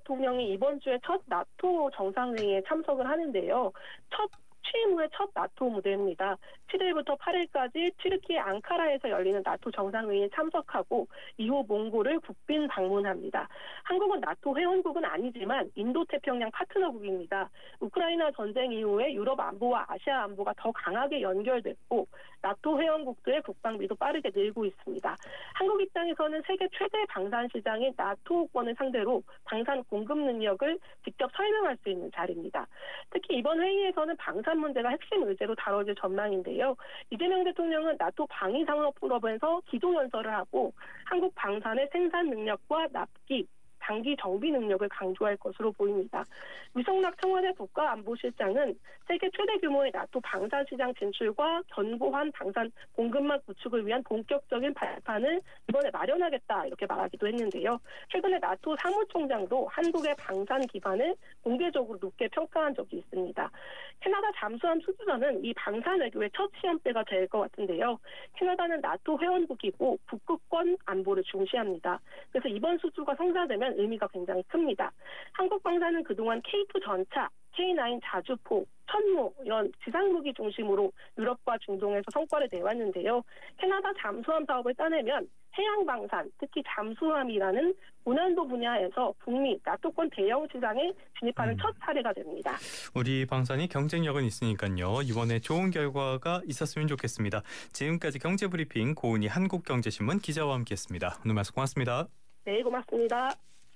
대통령이 이번 주에 첫 나토 정상회의에 참석을 하는데요. 취임 후의 첫 나토 무대입니다. 7일부터 8일까지 튀르키예 앙카라에서 열리는 나토 정상회의에 참석하고 이후 몽골을 국빈 방문합니다. 한국은 나토 회원국은 아니지만 인도태평양 파트너국입니다. 우크라이나 전쟁 이후에 유럽 안보와 아시아 안보가 더 강하게 연결됐고 나토 회원국들의 국방비도 빠르게 늘고 있습니다. 한국 입장에서는 세계 최대 방산 시장인 나토권을 상대로 방산 공급 능력을 직접 설명할 수 있는 자리입니다. 특히 이번 회의에서는 방산 문제가 핵심 의제로 다뤄질 전망인데요. 이재명 대통령은 나토 방위산업포럼에서 기조연설을 하고 한국 방산의 생산 능력과 납기, 장기 정비 능력을 강조할 것으로 보입니다. 위성락 청와대 국가안보실장은 세계 최대 규모의 나토 방산시장 진출과 견고한 방산 공급망 구축을 위한 본격적인 발판을 이번에 마련하겠다 이렇게 말하기도 했는데요. 최근에 나토 사무총장도 한국의 방산 기반을 공개적으로 높게 평가한 적이 있습니다. 캐나다 잠수함 수주전은 이 방산 외교의 첫 시험대가 될 것 같은데요. 캐나다는 나토 회원국이고 북극권 안보를 중시합니다. 그래서 이번 수주가 성사되면 의미가 굉장히 큽니다. 한국 방산은 그동안 K2 전차, K9 자주포, 천무 이런 지상무기 중심으로 유럽과 중동에서 성과를 내왔는데요. 캐나다 잠수함 사업을 따내면 해양방산, 특히 잠수함이라는 고난도 분야에서 북미 나토권 대형 시장에 진입하는 첫 사례가 됩니다. 우리 방산이 경쟁력은 있으니까요. 이번에 좋은 결과가 있었으면 좋겠습니다. 지금까지 경제브리핑 고은희 한국경제신문 기자와 함께했습니다. 오늘 말씀 고맙습니다. 네, 고맙습니다.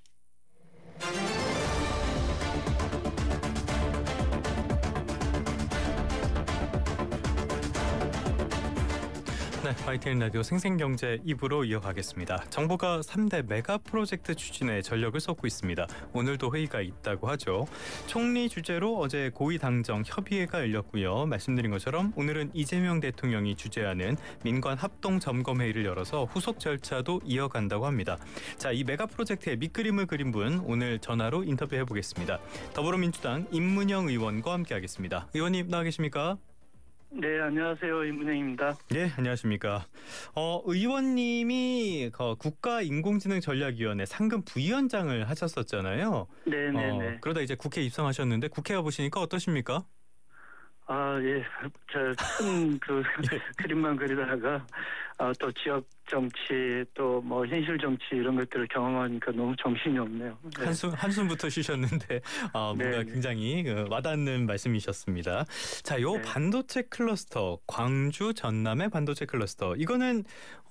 네, YTN 라디오 생생경제 2부로 이어가겠습니다. 정부가 3대 메가 프로젝트 추진에 전력을 쏟고 있습니다. 오늘도 회의가 있다고 하죠. 총리 주재로 어제 고위당정 협의회가 열렸고요. 말씀드린 것처럼 오늘은 이재명 대통령이 주재하는 민관 합동점검회의를 열어서 후속 절차도 이어간다고 합니다. 자, 이 메가 프로젝트의 밑그림을 그린 분 오늘 전화로 인터뷰해보겠습니다. 더불어민주당 임문영 의원과 함께하겠습니다. 의원님 나와 계십니까? 네, 안녕하세요. 임문영입니다. 네, 안녕하십니까. 의원님이 국가인공지능전략위원회 상금 부위원장을 하셨었잖아요. 네네네. 그러다 이제 국회에 입성하셨는데 국회 와보시니까 어떠십니까? 예. 큰 그림만 그리다가 또 지역 정치 또 뭐 현실 정치 이런 것들을 경험하니까 너무 정신이 없네요. 네. 한숨부터 쉬셨는데 뭔가 굉장히 와닿는 말씀이셨습니다. 자, 요 반도체 클러스터, 광주 전남의 반도체 클러스터 이거는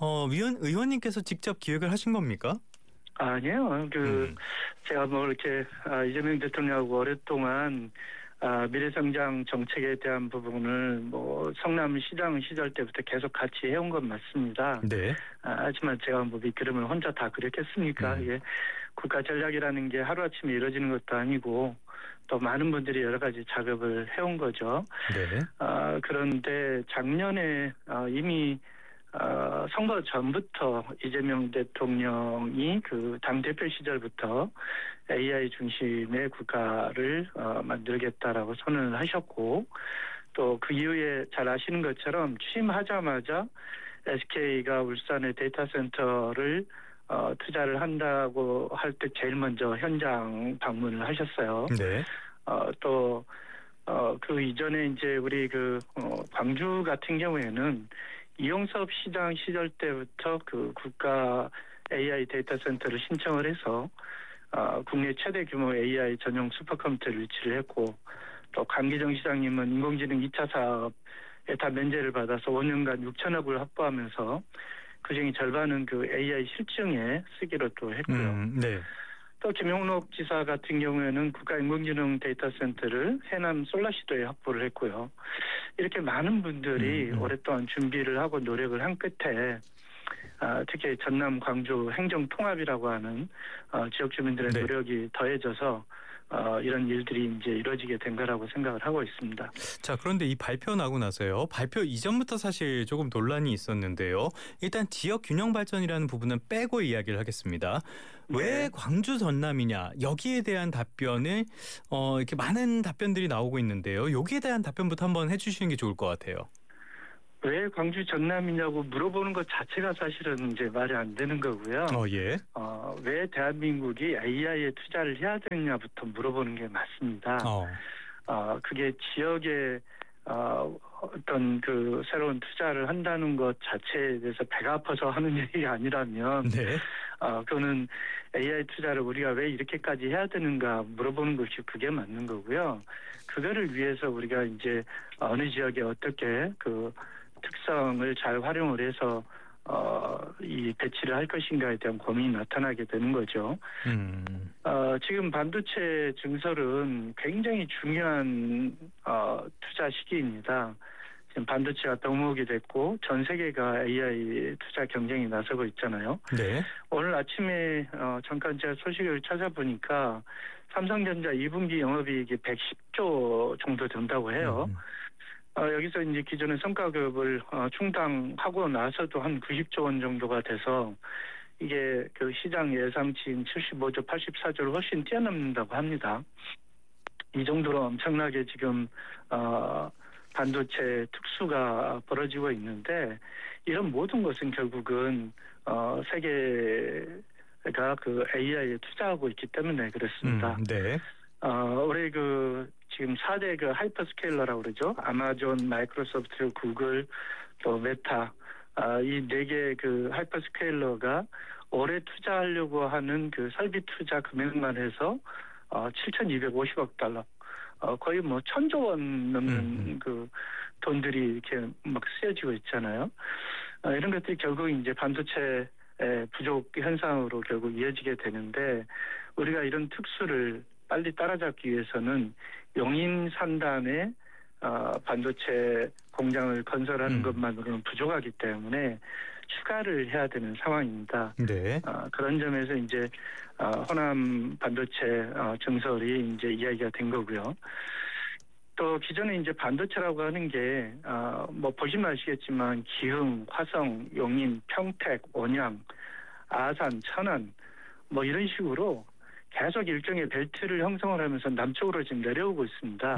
의원님께서 직접 기획을 하신 겁니까? 아니에요. 제가 뭐 이렇게 이재명 대통령하고 오랫동안 미래성장 정책에 대한 부분을 뭐 성남시장 시절 때부터 계속 같이 해온 건 맞습니다. 네. 하지만 제가 뭐 밑그림을 혼자 다 그렸겠습니까? 이게 국가 전략이라는 게 하루아침에 이루어지는 것도 아니고 또 많은 분들이 여러 가지 작업을 해온 거죠. 네. 그런데 작년에 이미 선거 전부터 이재명 대통령이 당대표 시절부터 AI 중심의 국가를 만들겠다라고 선언을 하셨고 또 그 이후에 잘 아시는 것처럼 취임하자마자 SK가 울산의 데이터 센터를 투자를 한다고 할 때 제일 먼저 현장 방문을 하셨어요. 네. 또 그 이전에 이제 우리 광주 같은 경우에는 이용사업 시장 시절 때부터 국가 AI 데이터 센터를 신청을 해서 국내 최대 규모 AI 전용 슈퍼컴퓨터를 위치를 했고 또 강기정 시장님은 인공지능 2차 사업에 다 면제를 받아서 5년간 6천억을 확보하면서 그중에 절반은 AI 실증에 쓰기로 또 했고요. 네. 또 김용록 지사 같은 경우에는 국가인공지능 데이터 센터를 해남 솔라시도에 확보를 했고요. 이렇게 많은 분들이 오랫동안 준비를 하고 노력을 한 끝에 특히 전남 광주 행정통합이라고 하는 지역 주민들의 노력이 더해져서 이런 일들이 이제 이루어지게 된 거라고 생각을 하고 있습니다. 자, 그런데 이 발표 나고 나서요. 발표 이전부터 사실 조금 논란이 있었는데요. 일단 지역 균형 발전이라는 부분은 빼고 이야기를 하겠습니다. 왜 광주 전남이냐 여기에 대한 답변을 이렇게 많은 답변들이 나오고 있는데요. 여기에 대한 답변부터 한번 해주시는 게 좋을 것 같아요. 왜 광주 전남이냐고 물어보는 것 자체가 사실은 이제 말이 안 되는 거고요. 예. 왜 대한민국이 AI에 투자를 해야 되느냐부터 물어보는 게 맞습니다. 그게 지역에 어떤 그 새로운 투자를 한다는 것 자체에 대해서 배가 아파서 하는 얘기가 아니라면, 네. 그거는 AI 투자를 우리가 왜 이렇게까지 해야 되는가 물어보는 것이 그게 맞는 거고요. 그거를 위해서 우리가 이제 어느 지역에 어떻게 그 특성을 잘 활용을 해서 이 배치를 할 것인가에 대한 고민이 나타나게 되는 거죠. 지금 반도체 증설은 굉장히 중요한 투자 시기입니다. 지금 반도체가 덕목이 됐고 전 세계가 AI 투자 경쟁에 나서고 있잖아요. 네. 오늘 아침에 잠깐 제가 소식을 찾아보니까 삼성전자 2분기 영업이익이 110조 정도 된다고 해요. 여기서 이제 기존의 성과급을 충당하고 나서도 한 90조 원 정도가 돼서 이게 그 시장 예상치인 75조, 84조를 훨씬 뛰어넘는다고 합니다. 이 정도로 엄청나게 지금 반도체 특수가 벌어지고 있는데 이런 모든 것은 결국은 세계가 그 AI에 투자하고 있기 때문에 그렇습니다. 네. 올해 지금 4대 그 하이퍼스케일러라고 그러죠. 아마존, 마이크로소프트, 구글, 또 메타, 이 4개 그 하이퍼스케일러가 올해 투자하려고 하는 그 설비 투자 금액만 해서 7,250억 달러. 거의 뭐 1,000조 원 넘는 그 돈들이 이렇게 막 쓰여지고 있잖아요. 이런 것들이 결국 이제 반도체 부족 현상으로 결국 이어지게 되는데 우리가 이런 특수를 빨리 따라잡기 위해서는 용인 산단에 반도체 공장을 건설하는 것만으로는 부족하기 때문에 추가를 해야 되는 상황입니다. 네. 그런 점에서 이제 호남 반도체 증설이 이제 이야기가 된 거고요. 또 기존에 이제 반도체라고 하는 게 뭐 보시면 아시겠지만 기흥, 화성, 용인, 평택, 온양, 아산, 천안 뭐 이런 식으로 계속 일종의 벨트를 형성을 하면서 남쪽으로 지금 내려오고 있습니다.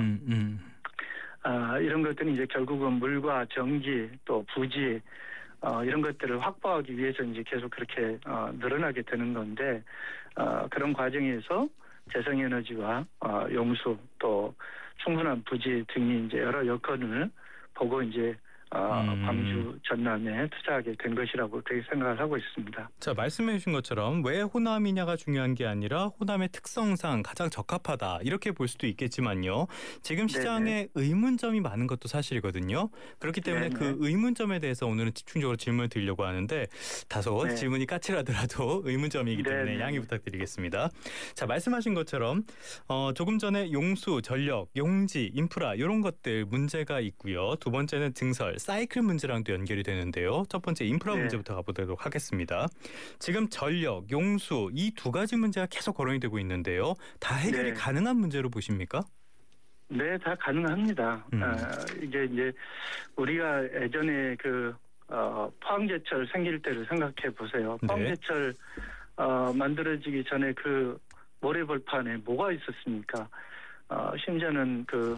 이런 것들은 이제 결국은 물과 전기 또 부지 이런 것들을 확보하기 위해서 이제 계속 그렇게 늘어나게 되는 건데 그런 과정에서 재생에너지와 용수 또 충분한 부지 등이 이제 여러 여건을 보고 이제 광주 전남에 투자하게 된 것이라고 그렇게 생각을 하고 있습니다. 자, 말씀해 주신 것처럼 왜 호남이냐가 중요한 게 아니라 호남의 특성상 가장 적합하다 이렇게 볼 수도 있겠지만요. 지금 시장에 의문점이 많은 것도 사실이거든요. 그렇기 때문에 그 의문점에 대해서 오늘은 집중적으로 질문을 드리려고 하는데 다소 질문이 까칠하더라도 의문점이기 때문에 양해 부탁드리겠습니다. 자, 말씀하신 것처럼 조금 전에 용수, 전력, 용지, 인프라 이런 것들 문제가 있고요. 두 번째는 증설, 사이클 문제랑도 연결이 되는데요. 첫 번째 인프라 문제부터 가보도록 하겠습니다. 지금 전력, 용수 이 두 가지 문제가 계속 거론이 되고 있는데요. 다 해결이 가능한 문제로 보십니까? 네, 다 가능합니다. 이게 이제 우리가 예전에 포항제철 생길 때를 생각해 보세요. 포항제철 만들어지기 전에 그 모래벌판에 뭐가 있었습니까? 심지어는 그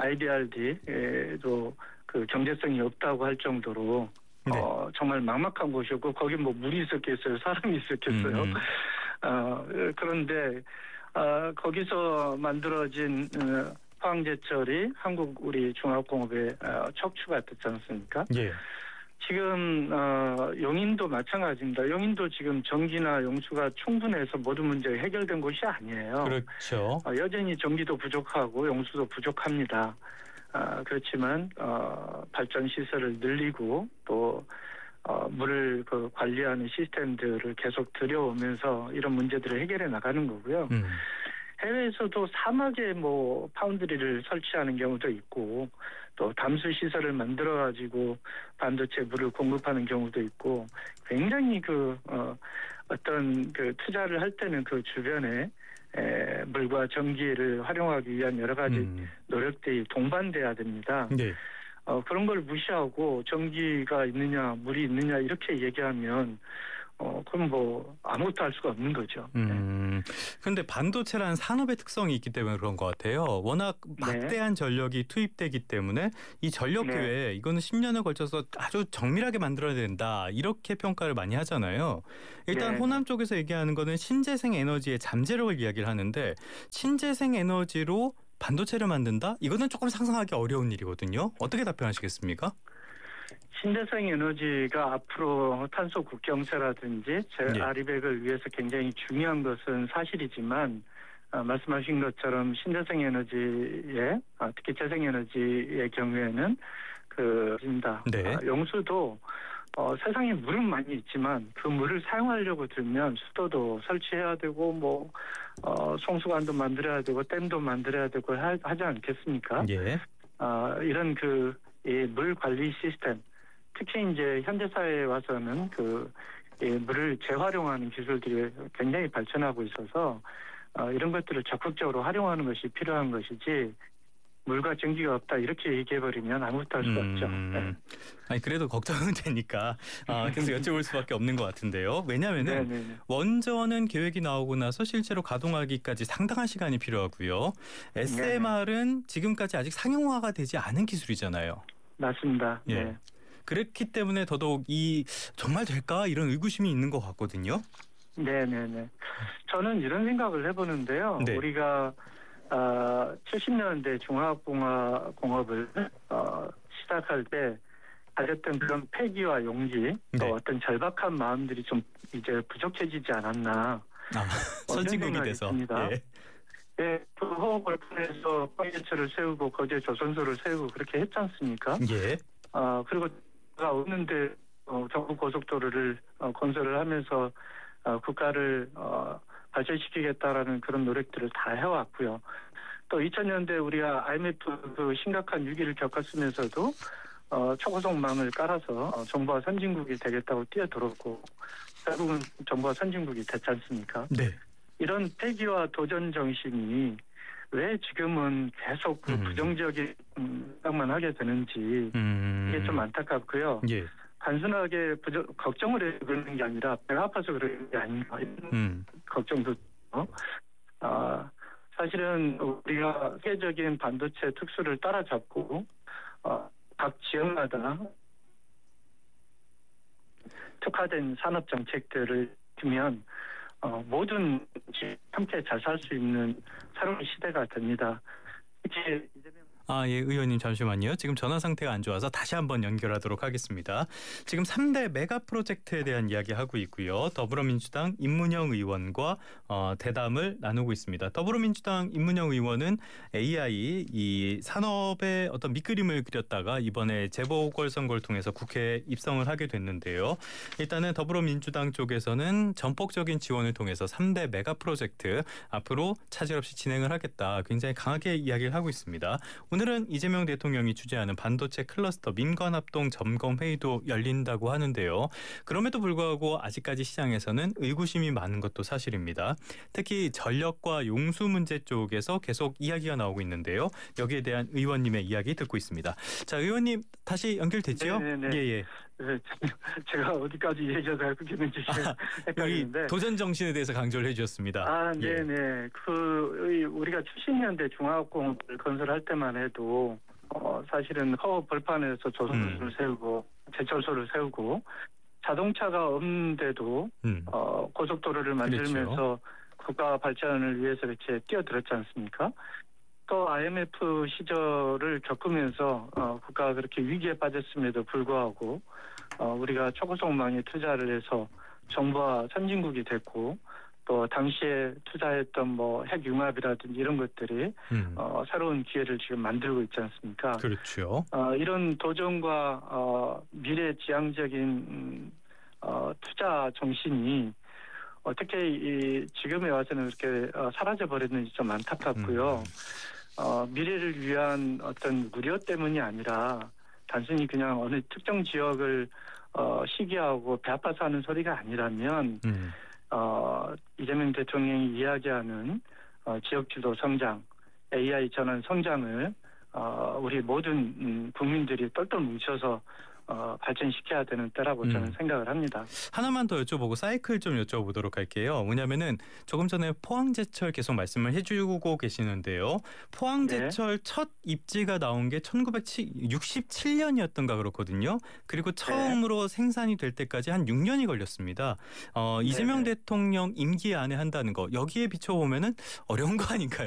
IDRD도 그 경제성이 없다고 할 정도로 정말 막막한 곳이었고 거기 뭐 물이 있었겠어요, 사람이 있었겠어요. 그런데 거기서 만들어진 포항제철이 한국 우리 중화공업의 척추가 됐지 않습니까? 예. 지금 용인도 마찬가지입니다. 용인도 지금 전기나 용수가 충분해서 모든 문제가 해결된 곳이 아니에요. 그렇죠. 여전히 전기도 부족하고 용수도 부족합니다. 그렇지만 발전 시설을 늘리고 또 물을 관리하는 시스템들을 계속 들여오면서 이런 문제들을 해결해 나가는 거고요. 해외에서도 사막에 뭐 파운드리를 설치하는 경우도 있고 또 담수 시설을 만들어 가지고 반도체 물을 공급하는 경우도 있고 굉장히 어떤 투자를 할 때는 그 주변에 물과 전기를 활용하기 위한 여러 가지 노력들이 동반돼야 됩니다. 네. 그런 걸 무시하고 전기가 있느냐 물이 있느냐 이렇게 얘기하면 그럼 뭐 아무것도 할 수가 없는 거죠. 그런데 반도체라는 산업의 특성이 있기 때문에 그런 것 같아요. 워낙 막대한 전력이 투입되기 때문에 이 전력 기회 이거는 10년에 걸쳐서 아주 정밀하게 만들어야 된다. 이렇게 평가를 많이 하잖아요. 일단 호남 쪽에서 얘기하는 거는 신재생 에너지의 잠재력을 이야기를 하는데 신재생 에너지로 반도체를 만든다? 이거는 조금 상상하기 어려운 일이거든요. 어떻게 답변하시겠습니까? 신재생 에너지가 앞으로 탄소 국경세라든지 아리백을 위해서 굉장히 중요한 것은 사실이지만 말씀하신 것처럼 신재생 에너지에 특히 재생에너지의 경우에는 용수도 세상에 물은 많이 있지만 그 물을 사용하려고 들면 수도도 설치해야 되고 송수관도 만들어야 되고 댐도 만들어야 되고 하지 않겠습니까? 이런 물 관리 시스템 특히 이제 현대 사회에 와서는 물을 재활용하는 기술들이 굉장히 발전하고 있어서 이런 것들을 적극적으로 활용하는 것이 필요한 것이지 물과 전기가 없다 이렇게 얘기해버리면 아무것도 할 수가 없죠. 아니 그래도 걱정은 되니까 계속 여쭤볼 수밖에 없는 것 같은데요. 왜냐하면은 원전은 계획이 나오고 나서 실제로 가동하기까지 상당한 시간이 필요하고요. SMR은 지금까지 아직 상용화가 되지 않은 기술이잖아요. 맞습니다. 그렇기 때문에 더더욱 정말 될까 이런 의구심이 있는 것 같거든요. 저는 이런 생각을 해보는데요. 우리가 70년대 중화공업을 시작할 때 가졌던 그런 패기와 용기, 또 어떤 절박한 마음들이 좀 이제 부족해지지 않았나. 선진국이 돼서. 그 호흡을 통해서 포인트를 세우고 거기에 조선소를 세우고 그렇게 했지 않습니까? 그리고 없는데 경부 고속도로를 건설을 하면서 국가를 발전시키겠다라는 그런 노력들을 다 해왔고요. 또 2000년대 우리가 IMF 심각한 위기를 겪었으면서도 초고속망을 깔아서 정부와 선진국이 되겠다고 뛰어들었고 결국은 정부와 선진국이 됐지 않습니까? 이런 패기와 도전 정신이 왜 지금은 계속 부정적인 생각만 하게 되는지 이게 좀 안타깝고요. 단순하게 걱정을 해서 그러는 게 아니라 배가 아파서 그러는 게 아닌가 이런 걱정도 사실은 우리가 세계적인 반도체 특수를 따라잡고 각 지역마다 특화된 산업 정책들을 두면 모든 함께 잘 살 수 있는 새로운 시대가 됩니다. 특히 의원님 잠시만요. 지금 전화 상태가 안 좋아서 다시 한번 연결하도록 하겠습니다. 지금 3대 메가 프로젝트에 대한 이야기하고 있고요. 더불어민주당 임문영 의원과 대담을 나누고 있습니다. 더불어민주당 임문영 의원은 AI 이 산업의 어떤 밑그림을 그렸다가 이번에 재보궐선거를 통해서 국회에 입성을 하게 됐는데요. 일단은 더불어민주당 쪽에서는 전폭적인 지원을 통해서 3대 메가 프로젝트 앞으로 차질 없이 진행을 하겠다. 굉장히 강하게 이야기를 하고 있습니다. 오늘은 이재명 대통령이 주재하는 반도체 클러스터 민관합동 점검회의도 열린다고 하는데요. 그럼에도 불구하고 아직까지 시장에서는 의구심이 많은 것도 사실입니다. 특히 전력과 용수 문제 쪽에서 계속 이야기가 나오고 있는데요. 여기에 대한 의원님의 이야기 듣고 있습니다. 자, 의원님 다시 연결됐죠? 제가 어디까지 얘기해서 알고 있는지 헷갈리는데 도전 정신에 대해서 강조를 해주셨습니다. 우리가 70년대 중화공업을 건설할 때만 해도 사실은 허업 벌판에서 조선소를 세우고 제철소를 세우고 자동차가 없는데도 고속도로를 만들면서 국가 발전을 위해서 이렇게 뛰어들었지 않습니까? 또 IMF 시절을 겪으면서 국가가 그렇게 위기에 빠졌음에도 불구하고 우리가 초고속망에 투자를 해서 정부와 선진국이 됐고 또 당시에 투자했던 핵융합이라든지 이런 것들이 새로운 기회를 지금 만들고 있지 않습니까? 그렇죠. 이런 도전과 미래지향적인 투자 정신이 어떻게 지금에 와서는 그렇게 사라져 버렸는지 좀 안타깝고요. 미래를 위한 어떤 우려 때문이 아니라 단순히 그냥 어느 특정 지역을 시기하고 배 아파서 하는 소리가 아니라면 이재명 대통령이 이야기하는 지역주도 성장, AI 전환 성장을 우리 모든 국민들이 똘똘 뭉쳐서 발전시켜야 되는 때라고 저는 생각을 합니다. 하나만 더 여쭤보고 사이클 좀 여쭤보도록 할게요. 왜냐하면은 조금 전에 포항제철 계속 말씀을 해주고 계시는데요. 포항제철 첫 입지가 나온 게 1967년이었던가 그렇거든요. 그리고 처음으로 생산이 될 때까지 한 6년이 걸렸습니다. 이재명 대통령 임기 안에 한다는 거 여기에 비춰보면은 어려운 거 아닌가요?